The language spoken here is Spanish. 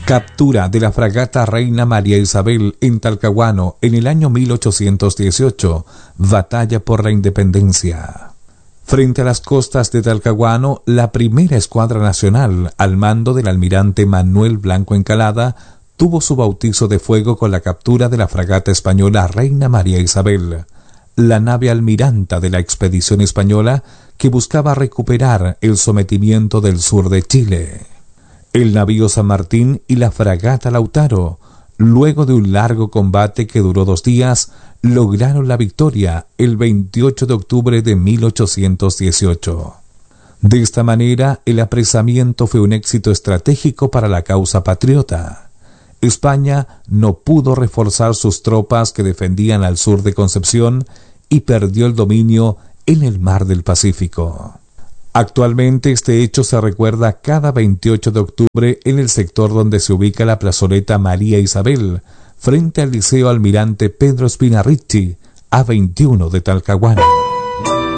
Captura de la fragata Reina María Isabel en Talcahuano en el año 1818. Batalla por la independencia. Frente a las costas de Talcahuano, la primera escuadra nacional, al mando del almirante Manuel Blanco Encalada, tuvo su bautizo de fuego con la captura de la fragata española Reina María Isabel, la nave almiranta de la expedición española que buscaba recuperar el sometimiento del sur de Chile. El navío San Martín y la fragata Lautaro, luego de un largo combate que duró 2 días, lograron la victoria el 28 de octubre de 1818. De esta manera, el apresamiento fue un éxito estratégico para la causa patriota. España no pudo reforzar sus tropas que defendían al sur de Concepción y perdió el dominio en el mar del Pacífico. Actualmente este hecho se recuerda cada 28 de octubre en el sector donde se ubica la plazoleta María Isabel, frente al Liceo Almirante Pedro Spina Ricci, A21 de Talcahuano.